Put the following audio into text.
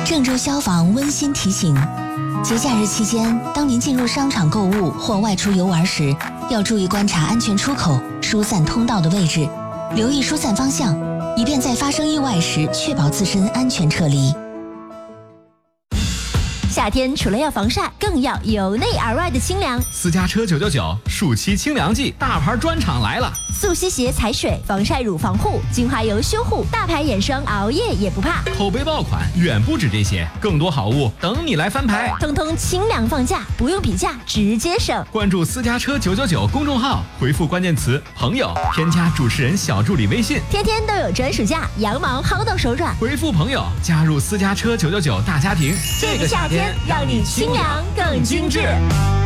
郑州消防温馨提醒：节假日期间，当您进入商场购物或外出游玩时，要注意观察安全出口、疏散通道的位置，留意疏散方向，以便在发生意外时确保自身安全撤离。 夏天除了要防晒，更要由内而外的清凉。 私家车999暑期清凉季大牌专场来了， 速吸鞋踩水，防晒乳防护，精华油修护，大牌眼霜熬夜也不怕。 口碑爆款远不止这些，更多好物等你来翻牌， 通通清凉放价，不用比价直接省。 关注私家车999公众号，回复关键词朋友，添加主持人小助理微信， 天天都有专属价，羊毛薅到手软。 回复朋友加入私家车999大家庭， 这个夏天让你清凉更精致。